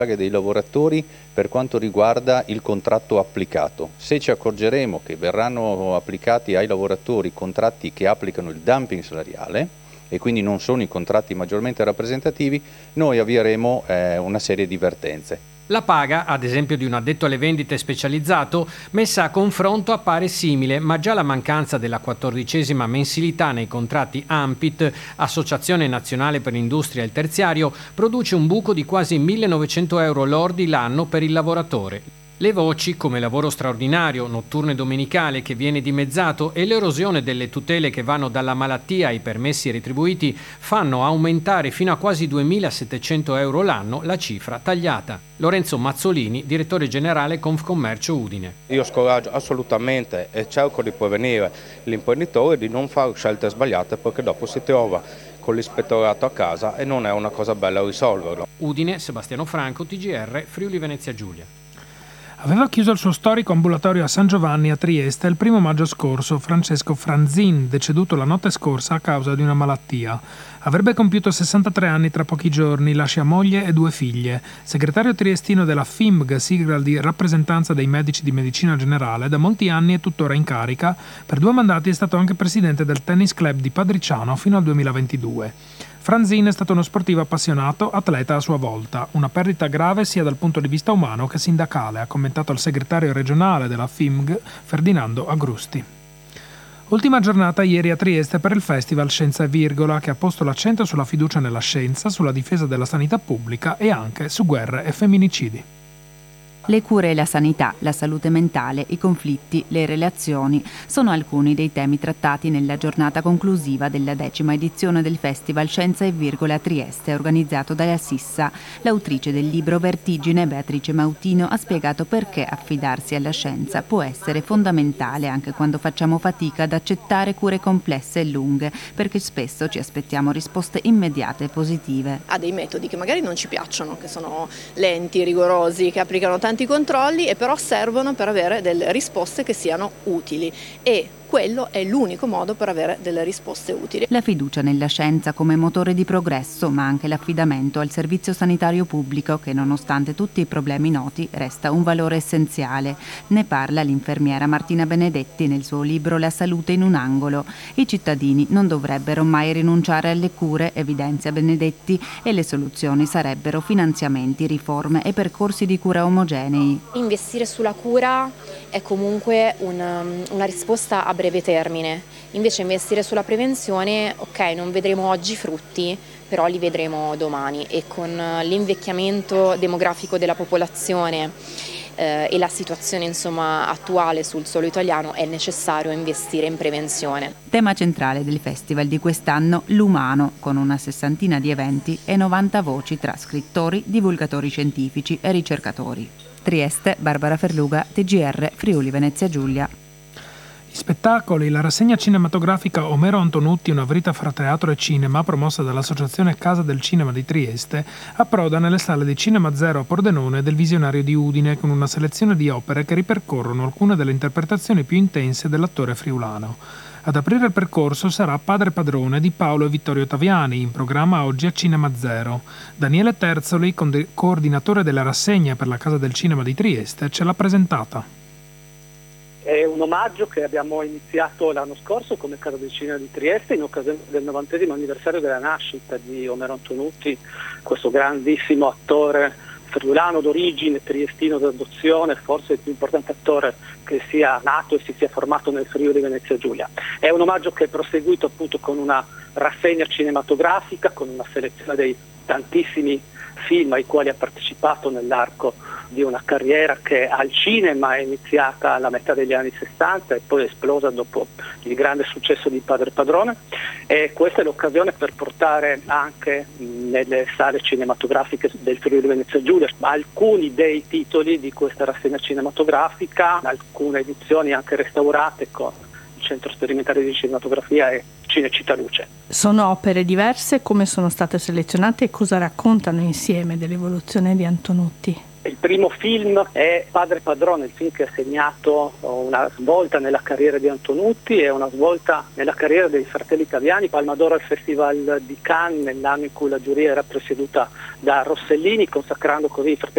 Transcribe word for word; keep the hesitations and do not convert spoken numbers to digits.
dei lavoratori per quanto riguarda il contratto applicato. Se ci accorgeremo che verranno applicati ai lavoratori contratti che applicano il dumping salariale e quindi non sono i contratti maggiormente rappresentativi, noi avvieremo eh, una serie di vertenze. La paga, ad esempio di un addetto alle vendite specializzato, messa a confronto appare simile, ma già la mancanza della quattordicesima mensilità nei contratti A N P I T, Associazione Nazionale per l'Industria e il Terziario, produce un buco di quasi millenovecento euro lordi l'anno per il lavoratore. Le voci, come lavoro straordinario, notturno e domenicale che viene dimezzato e l'erosione delle tutele che vanno dalla malattia ai permessi retribuiti, fanno aumentare fino a quasi duemilasettecento euro l'anno la cifra tagliata. Lorenzo Mazzolini, direttore generale Confcommercio Udine. Io scoraggio assolutamente e cerco di prevenire l'imprenditore di non fare scelte sbagliate, perché dopo si trova con l'ispettorato a casa e non è una cosa bella risolverlo. Udine, Sebastiano Franco, T G R, Friuli Venezia Giulia. Aveva chiuso il suo storico ambulatorio a San Giovanni a Trieste il primo maggio scorso Francesco Franzin, deceduto la notte scorsa a causa di una malattia. Avrebbe compiuto sessantatré anni tra pochi giorni, lascia moglie e due figlie. Segretario triestino della F I M G, sigla di rappresentanza dei medici di medicina generale, da molti anni è tuttora in carica. Per due mandati è stato anche presidente del Tennis Club di Padriciano fino al duemilaventidue. Franzin è stato uno sportivo appassionato, atleta a sua volta. Una perdita grave sia dal punto di vista umano che sindacale, ha commentato il segretario regionale della F I M G, Ferdinando Agrusti. Ultima giornata ieri a Trieste per il Festival Scienza e Virgola, che ha posto l'accento sulla fiducia nella scienza, sulla difesa della sanità pubblica e anche su guerre e femminicidi. Le cure e la sanità, la salute mentale, i conflitti, le relazioni sono alcuni dei temi trattati nella giornata conclusiva della decima edizione del Festival Scienza e Virgola a Trieste, organizzato dalla Sissa. L'autrice del libro Vertigine, Beatrice Mautino, ha spiegato perché affidarsi alla scienza può essere fondamentale anche quando facciamo fatica ad accettare cure complesse e lunghe, perché spesso ci aspettiamo risposte immediate e positive. Ha dei metodi che magari non ci piacciono, che sono lenti, rigorosi, che applicano tanti controlli e però servono per avere delle risposte che siano utili e quello è l'unico modo per avere delle risposte utili. La fiducia nella scienza come motore di progresso, ma anche l'affidamento al servizio sanitario pubblico che, nonostante tutti i problemi noti, resta un valore essenziale. Ne parla l'infermiera Martina Benedetti nel suo libro La salute in un angolo. I cittadini non dovrebbero mai rinunciare alle cure, evidenzia Benedetti, e le soluzioni sarebbero finanziamenti, riforme e percorsi di cura omogenei. Investire sulla cura è comunque una, una risposta a breve termine, invece investire sulla prevenzione, ok, non vedremo oggi frutti, però li vedremo domani e con l'invecchiamento demografico della popolazione eh, e la situazione insomma attuale sul suolo italiano è necessario investire in prevenzione. Tema centrale del festival di quest'anno, l'umano, con una sessantina di eventi e novanta voci tra scrittori, divulgatori scientifici e ricercatori. Trieste, Barbara Ferluga, T G R, Friuli Venezia Giulia. Gli spettacoli, la rassegna cinematografica Omero Antonutti, una verità fra teatro e cinema, promossa dall'Associazione Casa del Cinema di Trieste, approda nelle sale di Cinema Zero a Pordenone del Visionario di Udine, con una selezione di opere che ripercorrono alcune delle interpretazioni più intense dell'attore friulano. Ad aprire il percorso sarà Padre Padrone di Paolo e Vittorio Taviani, in programma oggi a Cinema Zero. Daniele Terzoli, coordinatore della rassegna per la Casa del Cinema di Trieste, ce l'ha presentata. È un omaggio che abbiamo iniziato l'anno scorso come Casa del Cinema di Trieste in occasione del novantesimo anniversario della nascita di Omero Antonutti, questo grandissimo attore friulano d'origine, triestino d'adozione, forse il più importante attore che sia nato e si sia formato nel Friuli Venezia Giulia. È un omaggio che è proseguito appunto con una rassegna cinematografica, con una selezione dei tantissimi film ai quali ha partecipato nell'arco di una carriera che al cinema è iniziata alla metà degli anni sessanta e poi è esplosa dopo il grande successo di Padre Padrone, e questa è l'occasione per portare anche nelle sale cinematografiche del Friuli Venezia Giulia alcuni dei titoli di questa rassegna cinematografica, alcune edizioni anche restaurate con il Centro Sperimentale di Cinematografia e Cinecittà Luce. Sono opere diverse, come sono state selezionate e cosa raccontano insieme dell'evoluzione di Antonutti? Il primo film è Padre Padrone, il film che ha segnato una svolta nella carriera di Antonutti e una svolta nella carriera dei fratelli Taviani, Palma d'Oro al Festival di Cannes nell'anno in cui la giuria era presieduta da Rossellini, consacrando così i fratelli